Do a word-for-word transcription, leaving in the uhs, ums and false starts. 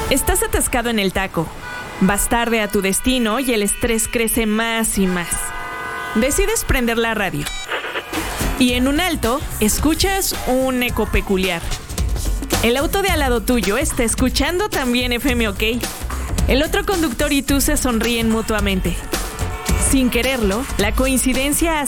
Estás atascado en el taco. Vas tarde a tu destino y el estrés crece más y más. Decides prender la radio. Y en un alto, escuchas un eco peculiar. El auto de al lado tuyo está escuchando también F M OK. El otro conductor y tú se sonríen mutuamente. Sin quererlo, la coincidencia hace